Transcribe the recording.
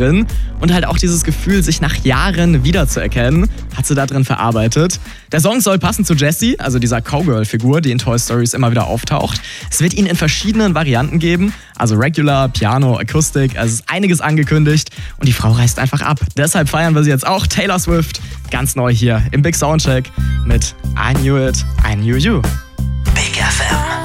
drin. Und halt auch dieses Gefühl, sich nach Jahren wiederzuerkennen, hat sie da drin verarbeitet. Der Song soll passen zu Jessie, also dieser Cowgirl-Figur, die in Toy Stories immer wieder auftaucht. Es wird ihn in verschiedenen Varianten geben, also Regular, Piano, Akustik, also es ist einiges angekündigt und die Frau reißt einfach ab. Deshalb feiern wir sie jetzt auch, Taylor Swift, ganz neu hier im Big Soundcheck mit I Knew It, I Knew You. Big FM.